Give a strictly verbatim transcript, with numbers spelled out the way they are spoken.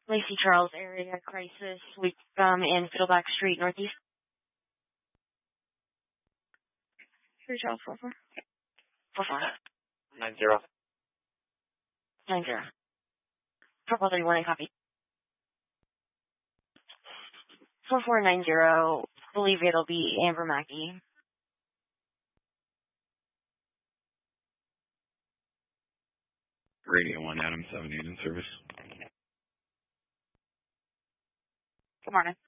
Lacey Charles area crisis. We um in Fiddleback Street, Northeast. Three Charles four four. Four four. Nine zero. Nine zero. Purple thirty one and copy. Four four nine zero. Believe it'll be Amber Mackey. Radio one, Adam seven eight in service. Good morning.